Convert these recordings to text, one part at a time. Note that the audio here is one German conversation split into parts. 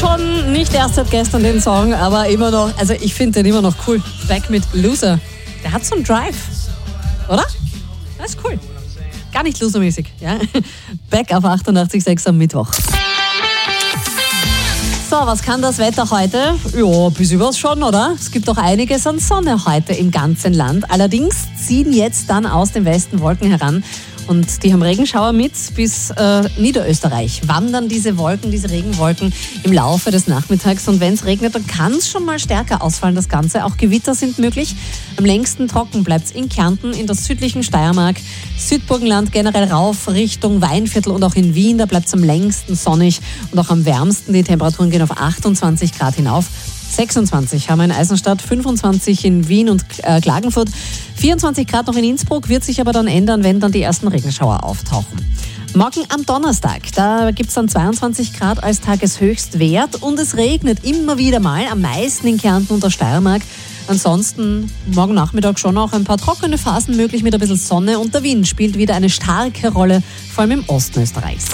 schon nicht erst seit gestern den Song, aber immer noch, also ich finde den immer noch cool. Beck mit Loser. Der hat so einen Drive, oder? Das ist cool. Gar nicht losermäßig, ja. Beck auf 88,6 am Mittwoch. So, was kann das Wetter heute? Ja, ein bisschen was schon, oder? Es gibt doch einiges an Sonne heute im ganzen Land. Allerdings ziehen jetzt dann aus dem Westen Wolken heran. Und die haben Regenschauer mit bis Niederösterreich. Wandern diese Wolken, diese Regenwolken im Laufe des Nachmittags. Und wenn es regnet, dann kann es schon mal stärker ausfallen, das Ganze. Auch Gewitter sind möglich. Am längsten trocken bleibt es in Kärnten, in der südlichen Steiermark, Südburgenland generell rauf Richtung Weinviertel und auch in Wien. Da bleibt es am längsten sonnig und auch am wärmsten. Die Temperaturen gehen auf 28 Grad hinauf. 26 haben wir in Eisenstadt, 25 in Wien und Klagenfurt, 24 Grad noch in Innsbruck, wird sich aber dann ändern, wenn dann die ersten Regenschauer auftauchen. Morgen am Donnerstag, da gibt es dann 22 Grad als Tageshöchstwert und es regnet immer wieder mal, am meisten in Kärnten und der Steiermark. Ansonsten morgen Nachmittag schon auch ein paar trockene Phasen möglich mit ein bisschen Sonne und der Wind spielt wieder eine starke Rolle, vor allem im Osten Österreichs.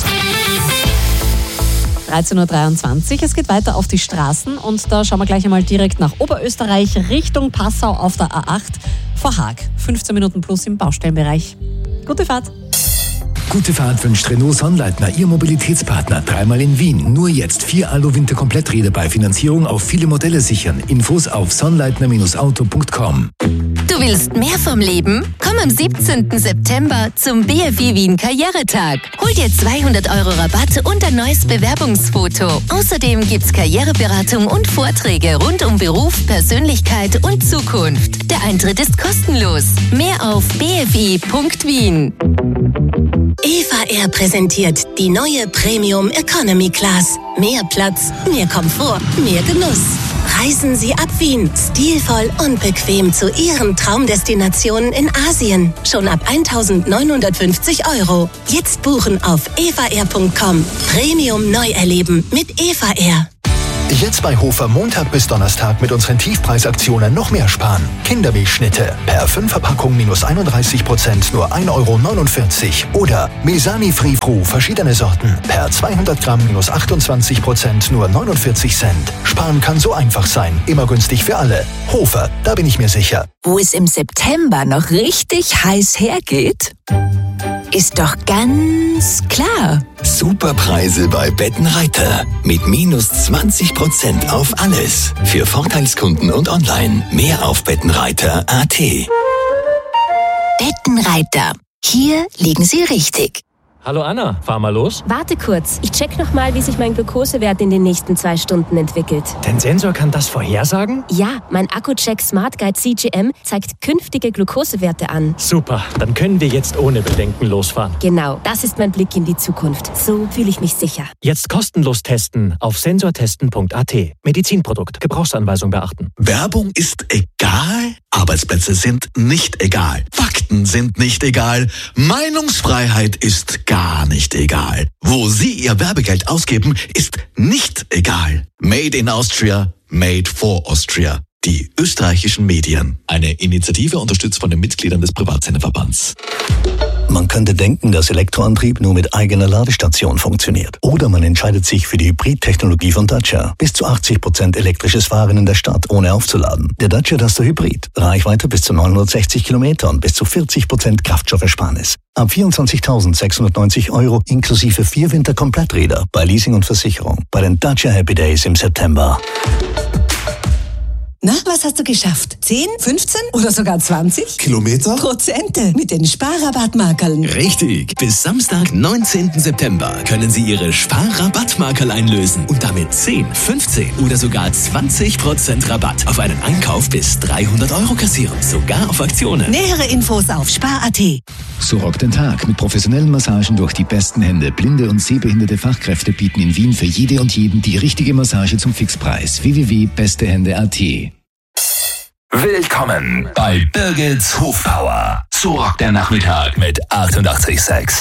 13.23 Uhr, es geht weiter auf die Straßen und da schauen wir gleich einmal direkt nach Oberösterreich Richtung Passau auf der A8 vor Haag. 15 Minuten plus im Baustellenbereich. Gute Fahrt! Gute Fahrt wünscht Renault Sonnleitner, Ihr Mobilitätspartner. Dreimal in Wien. Nur jetzt 4 Alu-Winter-Kompletträder bei Finanzierung auf viele Modelle sichern. Infos auf sonnleitner-auto.com. Du willst mehr vom Leben? Komm am 17. September zum BFI Wien Karrieretag. Hol dir 200 € Rabatt und ein neues Bewerbungsfoto. Außerdem gibt's Karriereberatung und Vorträge rund um Beruf, Persönlichkeit und Zukunft. Der Eintritt ist kostenlos. Mehr auf bfi.wien. Eva Air präsentiert die neue Premium Economy Class. Mehr Platz, mehr Komfort, mehr Genuss. Reisen Sie ab Wien, stilvoll und bequem zu Ihren Traumdestinationen in Asien. Schon ab 1.950 €. Jetzt buchen auf evaair.com. Premium neu erleben mit Eva Air. Jetzt bei Hofer Montag bis Donnerstag mit unseren Tiefpreisaktionen noch mehr sparen. Kindermilchschnitte per 5 Verpackung minus 31%, nur 1,49 € Oder Mesani Free Fru, verschiedene Sorten, per 200 Gramm minus 28%, nur 49 Cent. Sparen kann so einfach sein, immer günstig für alle. Hofer, da bin ich mir sicher. Wo es im September noch richtig heiß hergeht, ist doch ganz klar. Superpreise bei Bettenreiter. Mit minus 20% auf alles. Für Vorteilskunden und online. Mehr auf bettenreiter.at. Bettenreiter. Hier liegen Sie richtig. Hallo Anna, fahr mal los. Warte kurz, ich check nochmal, wie sich mein Glukosewert in den nächsten 2 Stunden entwickelt. Dein Sensor kann das vorhersagen? Ja, mein Akku-Check Smart Guide CGM zeigt künftige Glukosewerte an. Super, dann können wir jetzt ohne Bedenken losfahren. Genau, das ist mein Blick in die Zukunft. So fühle ich mich sicher. Jetzt kostenlos testen auf sensortesten.at. Medizinprodukt, Gebrauchsanweisung beachten. Werbung ist egal, Arbeitsplätze sind nicht egal, Fakten sind nicht egal, Meinungsfreiheit ist gar nicht egal. Wo Sie Ihr Werbegeld ausgeben, ist nicht egal. Made in Austria, made for Austria. Die österreichischen Medien. Eine Initiative unterstützt von den Mitgliedern des Privatsenderverbands. Man könnte denken, dass Elektroantrieb nur mit eigener Ladestation funktioniert. Oder man entscheidet sich für die Hybrid-Technologie von Dacia. Bis zu 80% elektrisches Fahren in der Stadt, ohne aufzuladen. Der Dacia Duster Hybrid. Reichweite bis zu 960 Kilometer und bis zu 40% Kraftstoffersparnis. Ab 24.690 € inklusive 4 Winterkompletträder bei Leasing und Versicherung. Bei den Dacia Happy Days im September. Na, was hast du geschafft? 10, 15 oder sogar 20? Kilometer? Prozente mit den Sparrabattmarkerln. Richtig. Bis Samstag, 19. September können Sie Ihre Sparrabattmarkerl einlösen und damit 10, 15 oder sogar 20% Rabatt auf einen Einkauf bis 300 € kassieren. Sogar auf Aktionen. Nähere Infos auf spar.at. So rockt den Tag mit professionellen Massagen durch die besten Hände. Blinde und sehbehinderte Fachkräfte bieten in Wien für jede und jeden die richtige Massage zum Fixpreis. www.bestehände.at. Willkommen bei Birgits Hofpower. So rockt der Nachmittag mit 88,6.